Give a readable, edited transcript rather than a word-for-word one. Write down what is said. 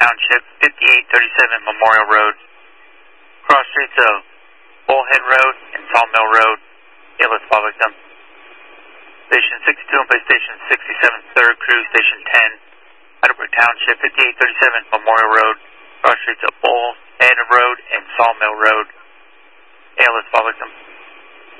Township, 5837 Memorial Road, cross streets of Bullhead Road and Sawmill Road. ALS file victim. Station 62 and Police Station 67, 3rd Crew, Station 10, Heidelberg Township, 5837 Memorial Road, cross streets of Bullhead Road and Sawmill Road. ALS file victim.